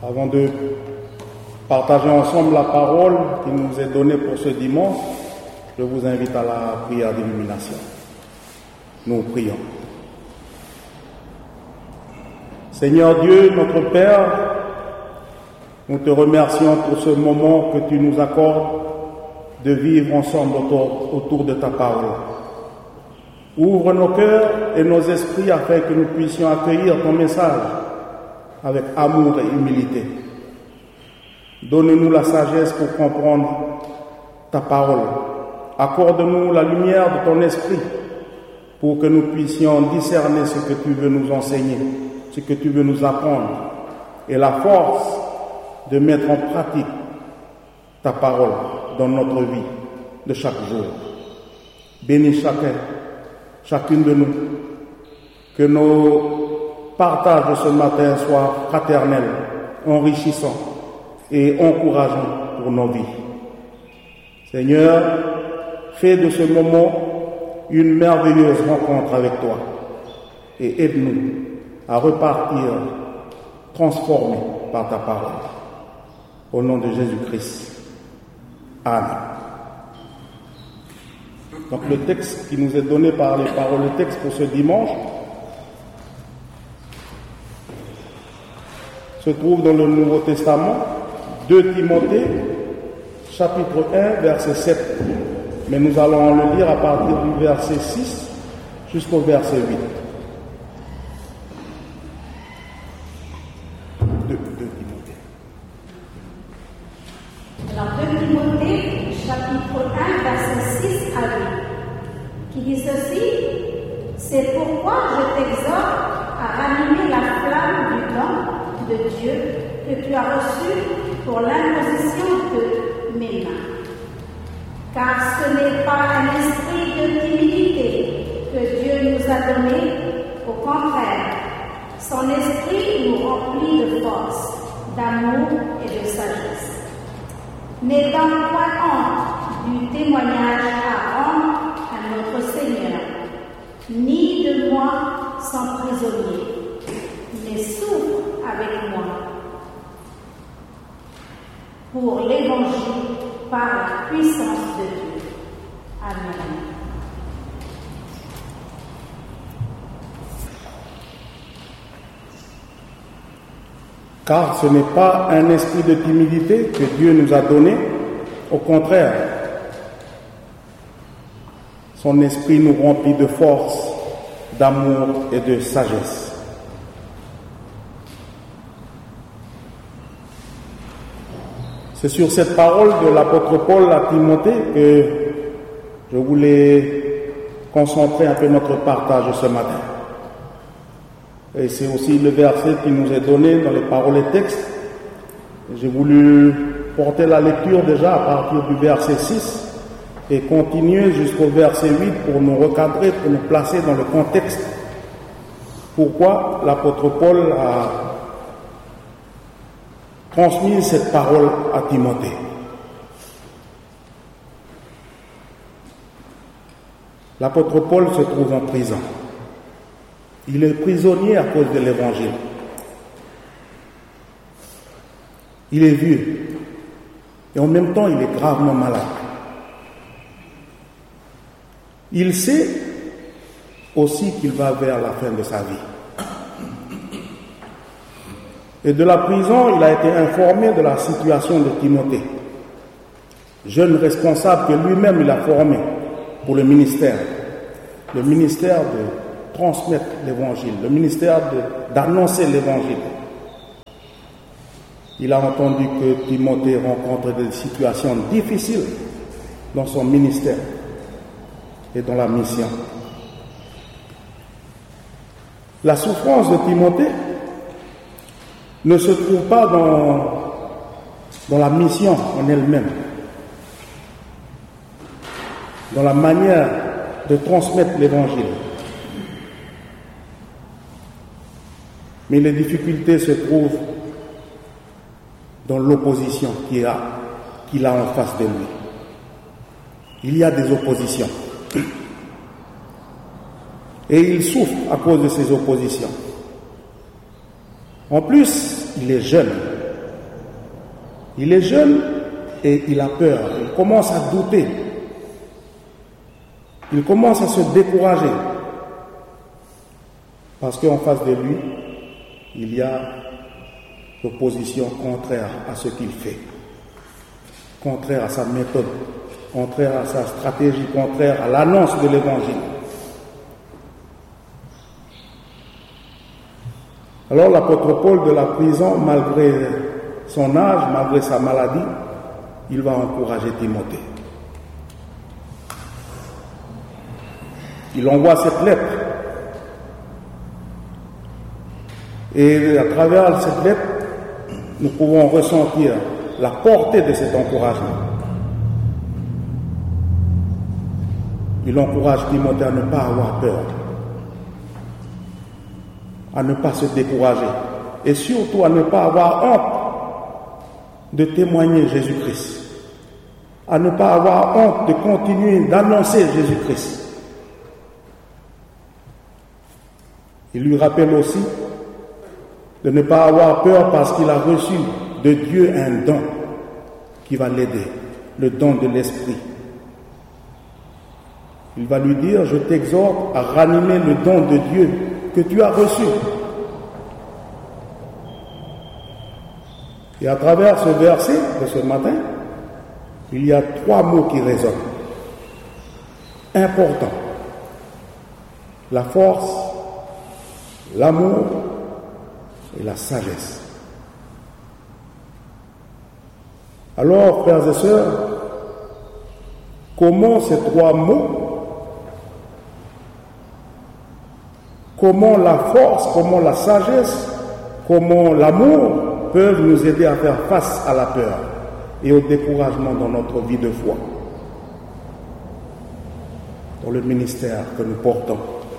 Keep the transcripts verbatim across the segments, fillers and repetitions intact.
Avant de partager ensemble la parole qui nous est donnée pour ce dimanche, je vous invite à la prière d'illumination. Nous prions. Seigneur Dieu, notre Père, nous te remercions pour ce moment que tu nous accordes de vivre ensemble autour, autour de ta parole. Ouvre nos cœurs et nos esprits afin que nous puissions accueillir ton message avec amour et humilité. Donne-nous la sagesse pour comprendre ta parole. Accorde-nous la lumière de ton esprit pour que nous puissions discerner ce que tu veux nous enseigner, ce que tu veux nous apprendre, et la force de mettre en pratique ta parole dans notre vie de chaque jour. Bénis chacun, chacune de nous, que nos partages de ce matin soient fraternels, enrichissants et encourageants pour nos vies. Seigneur, fais de ce moment une merveilleuse rencontre avec toi et aide-nous à repartir transformés par ta parole. Au nom de Jésus-Christ. Amen. Donc le texte qui nous est donné par les paroles, le texte pour ce dimanche, se trouve dans le Nouveau Testament, deux Timothée, chapitre un, verset sept. Mais nous allons le lire à partir du verset six jusqu'au verset huit. deux Timothée. Alors deux Timothée, chapitre un, verset six à huit, qui dit ceci: c'est pourquoi je t'exhorte à ranimer la flamme du don de Dieu que tu as reçu pour l'imposition de mes mains. Car ce n'est pas un esprit de timidité que Dieu nous a donné, au contraire, son esprit nous remplit de force, d'amour et de sagesse. N'ayant point honte du témoignage à rendre à notre Seigneur, ni de moi sans prisonnier, mais souffre avec moi pour l'évangile par la puissance de Dieu. Amen. Car ce n'est pas un esprit de timidité que Dieu nous a donné, au contraire, son esprit nous remplit de force, d'amour et de sagesse. C'est sur cette parole de l'apôtre Paul à Timothée que je voulais concentrer un peu notre partage ce matin. Et c'est aussi le verset qui nous est donné dans les paroles et textes. J'ai voulu porter la lecture déjà à partir du verset six et continuer jusqu'au verset huit pour nous recadrer, pour nous placer dans le contexte. Pourquoi l'apôtre Paul a transmis cette parole à Timothée. L'apôtre Paul se trouve en prison. Il est prisonnier à cause de l'évangile. Il est vieux et en même temps il est gravement malade. Il sait aussi qu'il va vers la fin de sa vie. Et de la prison, il a été informé de la situation de Timothée, jeune responsable que lui-même il a formé pour le ministère, le ministère de transmettre l'évangile, le ministère de, d'annoncer l'évangile. Il a entendu que Timothée rencontre des situations difficiles dans son ministère et dans la mission. La souffrance de Timothée ne se trouve pas dans, dans la mission en elle-même, dans la manière de transmettre l'évangile. Mais les difficultés se trouvent dans l'opposition qu'il a, qu'il a en face de lui. Il y a des oppositions. Et il souffre à cause de ces oppositions. En plus, il est jeune. Il est jeune et il a peur. Il commence à douter. Il commence à se décourager. Parce qu'en face de lui, il y a l'opposition contraire à ce qu'il fait. Contraire à sa méthode. Contraire à sa stratégie. Contraire à l'annonce de l'évangile. Alors l'apôtre Paul de la prison, malgré son âge, malgré sa maladie, il va encourager Timothée. Il envoie cette lettre. Et à travers cette lettre, nous pouvons ressentir la portée de cet encouragement. Il encourage Timothée à ne pas avoir peur, à ne pas se décourager et surtout à ne pas avoir honte de témoigner Jésus-Christ, à ne pas avoir honte de continuer d'annoncer Jésus-Christ. Il lui rappelle aussi de ne pas avoir peur parce qu'il a reçu de Dieu un don qui va l'aider, le don de l'Esprit. Il va lui dire, je t'exhorte à ranimer le don de Dieu que tu as reçu. Et à travers ce verset de ce matin, il y a trois mots qui résonnent. Importants. La force, l'amour et la sagesse. Alors, frères et sœurs, comment ces trois mots, comment la force, comment la sagesse, comment l'amour peuvent nous aider à faire face à la peur et au découragement dans notre vie de foi, dans le ministère que nous portons.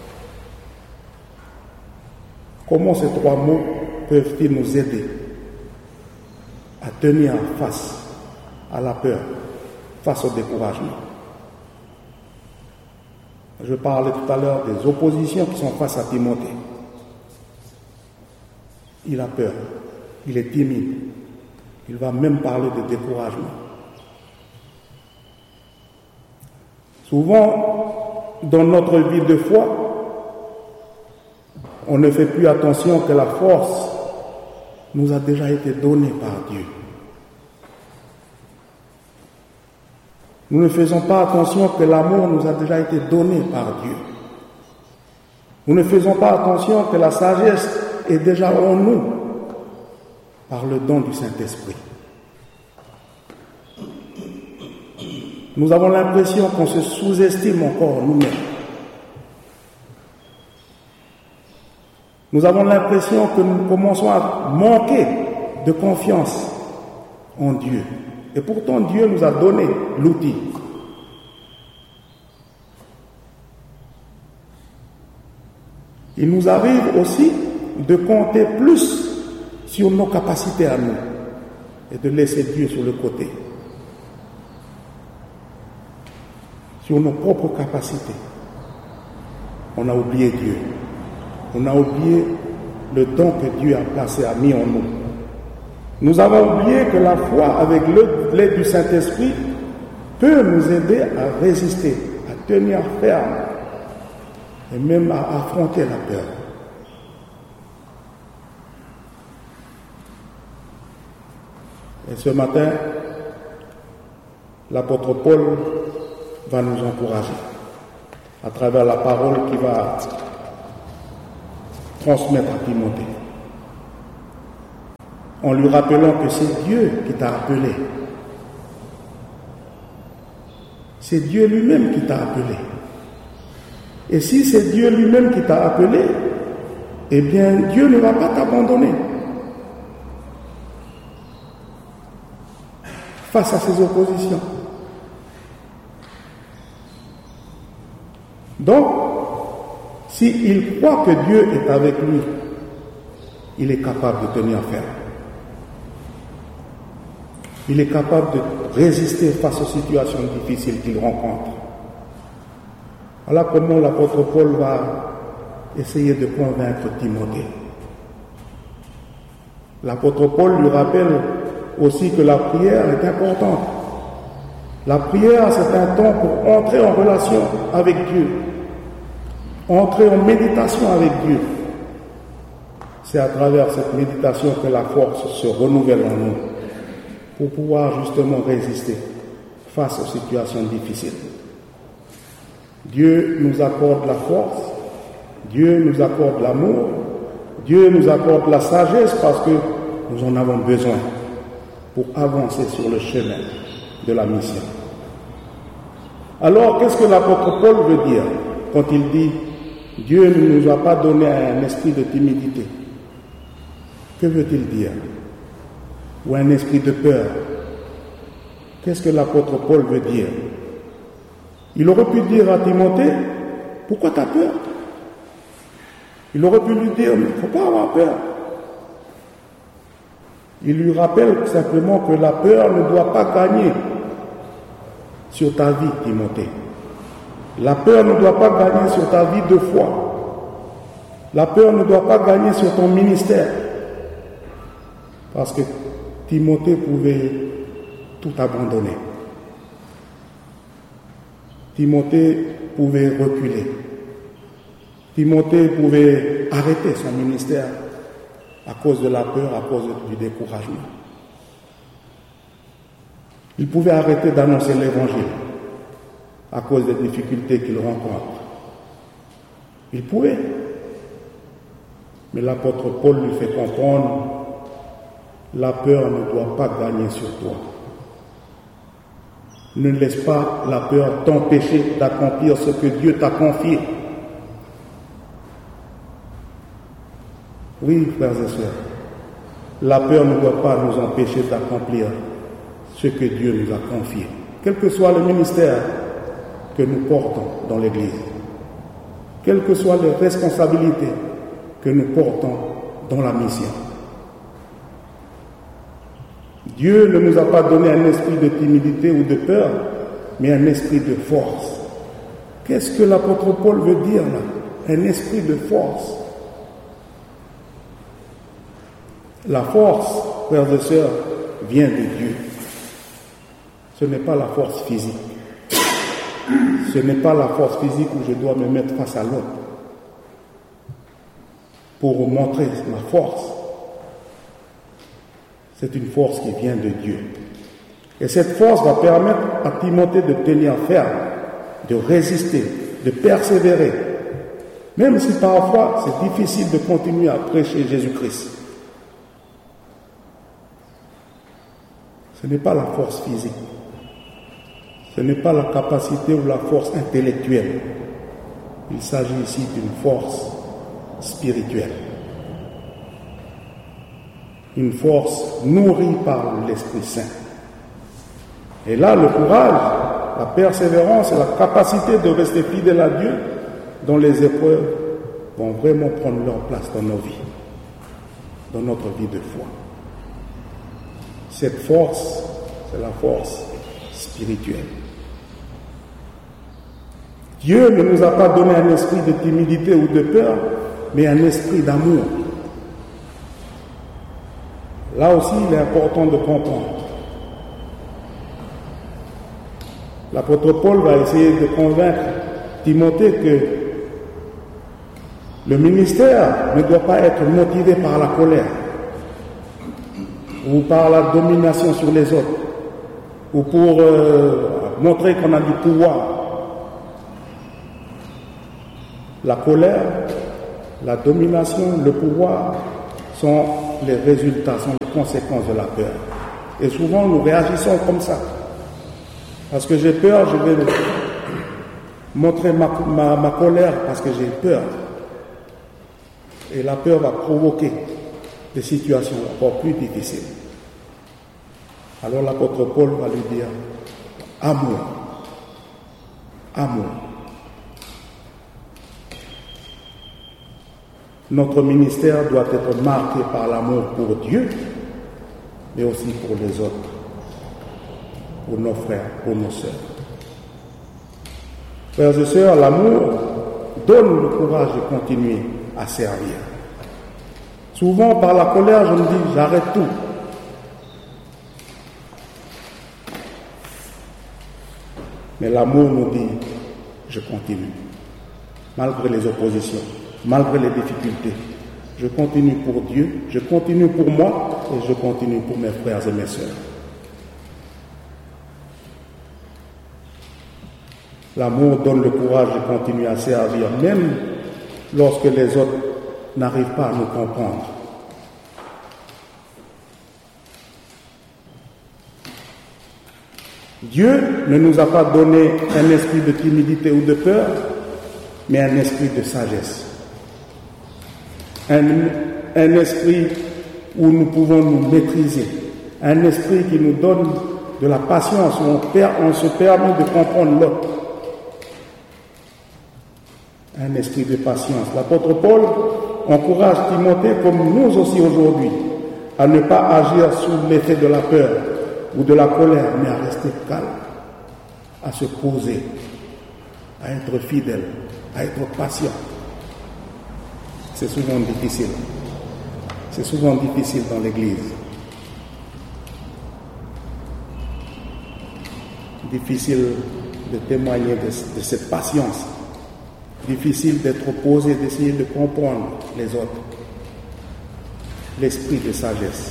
Comment ces trois mots peuvent-ils nous aider à tenir face à la peur, face au découragement? Je parlais tout à l'heure des oppositions qui sont face à Timothée. Il a peur, il est timide, il va même parler de découragement. Souvent, dans notre vie de foi, on ne fait plus attention que la force nous a déjà été donnée par Dieu. Nous ne faisons pas attention que l'amour nous a déjà été donné par Dieu. Nous ne faisons pas attention que la sagesse est déjà en nous par le don du Saint-Esprit. Nous avons l'impression qu'on se sous-estime encore nous-mêmes. Nous avons l'impression que nous commençons à manquer de confiance en Dieu. Et pourtant, Dieu nous a donné l'outil. Il nous arrive aussi de compter plus sur nos capacités à nous et de laisser Dieu sur le côté. Sur nos propres capacités. On a oublié Dieu. On a oublié le don que Dieu a placé, a mis en nous. Nous avons oublié que la foi, avec l'aide du Saint-Esprit, peut nous aider à résister, à tenir ferme et même à affronter la peur. Et ce matin, l'apôtre Paul va nous encourager à travers la parole qu'il va transmettre à Timothée, en lui rappelant que c'est Dieu qui t'a appelé. C'est Dieu lui-même qui t'a appelé. Et si c'est Dieu lui-même qui t'a appelé, eh bien Dieu ne va pas t'abandonner face à ses oppositions. Donc, s'il croit que Dieu est avec lui, il est capable de tenir ferme. Il est capable de résister face aux situations difficiles qu'il rencontre. Voilà comment l'apôtre Paul va essayer de convaincre Timothée. L'apôtre Paul lui rappelle aussi que la prière est importante. La prière, c'est un temps pour entrer en relation avec Dieu, entrer en méditation avec Dieu. C'est à travers cette méditation que la force se renouvelle en nous pour pouvoir justement résister face aux situations difficiles. Dieu nous accorde la force, Dieu nous accorde l'amour, Dieu nous accorde la sagesse parce que nous en avons besoin pour avancer sur le chemin de la mission. Alors, qu'est-ce que l'apôtre Paul veut dire quand il dit « Dieu ne nous a pas donné un esprit de timidité » ? Que veut-il dire? Ou un esprit de peur? Qu'est-ce que l'apôtre Paul veut dire? Il aurait pu dire à Timothée, pourquoi tu as peur? Il aurait pu lui dire, mais il ne faut pas avoir peur. Il lui rappelle simplement que la peur ne doit pas gagner sur ta vie, Timothée. La peur ne doit pas gagner sur ta vie de foi. La peur ne doit pas gagner sur ton ministère. Parce que Timothée pouvait tout abandonner. Timothée pouvait reculer. Timothée pouvait arrêter son ministère à cause de la peur, à cause du découragement. Il pouvait arrêter d'annoncer l'évangile à cause des difficultés qu'il rencontre. Il pouvait. Mais l'apôtre Paul lui fait comprendre, la peur ne doit pas gagner sur toi. Ne laisse pas la peur t'empêcher d'accomplir ce que Dieu t'a confié. Oui, frères et sœurs, la peur ne doit pas nous empêcher d'accomplir ce que Dieu nous a confié, quel que soit le ministère que nous portons dans l'Église, quelles que soient les responsabilités que nous portons dans la mission. Dieu ne nous a pas donné un esprit de timidité ou de peur, mais un esprit de force. Qu'est-ce que l'apôtre Paul veut dire là? Un esprit de force. La force, frères et sœurs, vient de Dieu. Ce n'est pas la force physique. Ce n'est pas la force physique où je dois me mettre face à l'autre pour montrer ma force. C'est une force qui vient de Dieu. Et cette force va permettre à Timothée de tenir ferme, de résister, de persévérer, même si parfois c'est difficile de continuer à prêcher Jésus-Christ. Ce n'est pas la force physique, ce n'est pas la capacité ou la force intellectuelle. Il s'agit ici d'une force spirituelle. Une force nourrie par l'Esprit Saint. Et là, le courage, la persévérance et la capacité de rester fidèle à Dieu dans les épreuves vont vraiment prendre leur place dans nos vies, dans notre vie de foi. Cette force, c'est la force spirituelle. Dieu ne nous a pas donné un esprit de timidité ou de peur, mais un esprit d'amour. Là aussi, il est important de comprendre. L'apôtre Paul va essayer de convaincre Timothée que le ministère ne doit pas être motivé par la colère ou par la domination sur les autres ou pour euh, montrer qu'on a du pouvoir. La colère, la domination, le pouvoir sont les résultats, sont les conséquences de la peur. Et souvent, nous réagissons comme ça. Parce que j'ai peur, je vais montrer ma, ma, ma colère parce que j'ai peur. Et la peur va provoquer des situations encore plus difficiles. Alors l'apôtre Paul va lui dire, amour, amour. Notre ministère doit être marqué par l'amour pour Dieu, mais aussi pour les autres, pour nos frères, pour nos sœurs. Frères et sœurs, l'amour donne le courage de continuer à servir. Souvent, par la colère, je me dis, j'arrête tout. Mais l'amour nous dit, je continue. Malgré les oppositions, malgré les difficultés, je continue pour Dieu, je continue pour moi et je continue pour mes frères et mes sœurs. L'amour donne le courage de continuer à servir, même lorsque les autres n'arrivent pas à nous comprendre. Dieu ne nous a pas donné un esprit de timidité ou de peur, mais un esprit de sagesse. Un, un esprit où nous pouvons nous maîtriser. Un esprit qui nous donne de la patience, où on, perd, on se permet de comprendre l'autre. Un esprit de patience. L'apôtre Paul encourage Timothée, comme nous aussi aujourd'hui, à ne pas agir sous l'effet de la peur ou de la colère, mais à rester calme, à se poser, à être fidèle, à être patient. C'est souvent difficile. C'est souvent difficile dans l'Église. Difficile de témoigner de, de cette patience. Difficile d'être opposé, d'essayer de comprendre les autres. L'esprit de sagesse.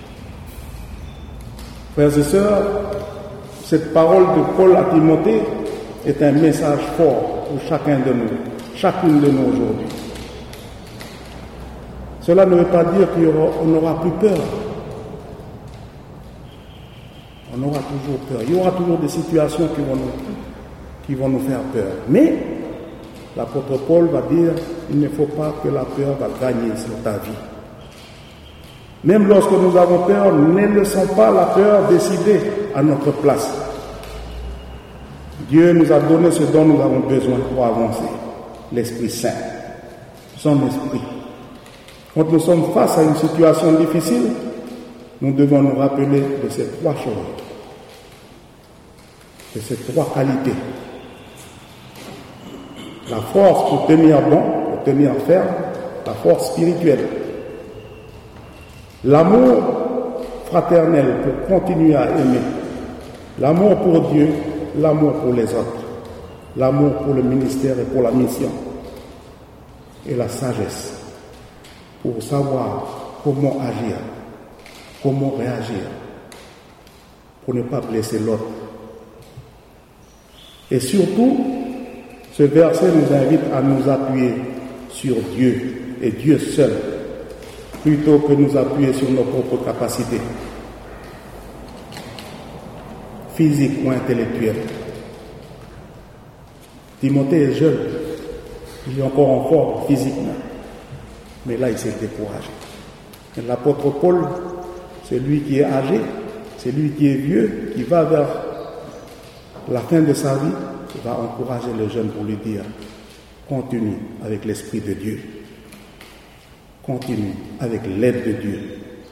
Frères et sœurs, cette parole de Paul à Timothée est un message fort pour chacun de nous, chacune de nous aujourd'hui. Cela ne veut pas dire qu'on n'aura plus peur. On aura toujours peur. Il y aura toujours des situations qui vont nous, qui vont nous faire peur. Mais l'apôtre Paul va dire qu'il ne faut pas que la peur va gagner sur ta vie. Même lorsque nous avons peur, ne laissons pas la peur décider à notre place. Dieu nous a donné ce dont nous avons besoin pour avancer. L'Esprit Saint, son esprit. Quand nous sommes face à une situation difficile, nous devons nous rappeler de ces trois choses, de ces trois qualités. La force pour tenir bon, pour tenir ferme, la force spirituelle. L'amour fraternel pour continuer à aimer. L'amour pour Dieu, l'amour pour les autres. L'amour pour le ministère et pour la mission. Et la sagesse pour savoir comment agir, comment réagir, pour ne pas blesser l'autre. Et surtout, ce verset nous invite à nous appuyer sur Dieu et Dieu seul, plutôt que nous appuyer sur nos propres capacités, physiques ou intellectuelles. Timothée est jeune, il est encore en forme physiquement, mais là il s'est découragé. Et l'apôtre Paul, c'est lui qui est âgé, c'est lui qui est vieux, qui va vers la fin de sa vie, il va encourager le jeune pour lui dire, continue avec l'Esprit de Dieu. Continue avec l'aide de Dieu.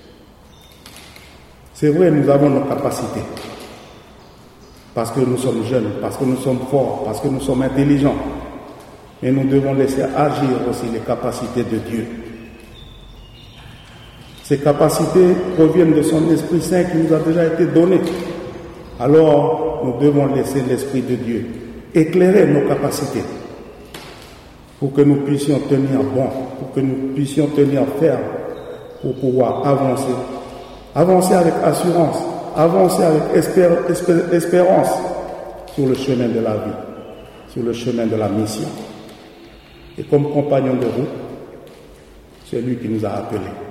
C'est vrai, nous avons nos capacités. Parce que nous sommes jeunes, parce que nous sommes forts, parce que nous sommes intelligents. Mais nous devons laisser agir aussi les capacités de Dieu. Ces capacités proviennent de son Esprit Saint qui nous a déjà été donné. Alors, nous devons laisser l'Esprit de Dieu éclairer nos capacités pour que nous puissions tenir bon, pour que nous puissions tenir ferme, pour pouvoir avancer. Avancer avec assurance, avancer avec espér- espér- espérance sur le chemin de la vie, sur le chemin de la mission. Et comme compagnon de route, c'est lui qui nous a appelés.